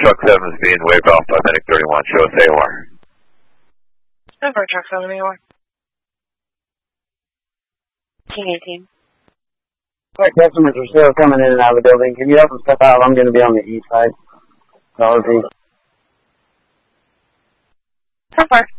truck 7 is being waved off by Medic 31. Show us AOR. Over truck 7 AOR. Team 18. Alright, customers are still coming in and out of the building. Can you help them step out? I'm going to be on the east side. So far.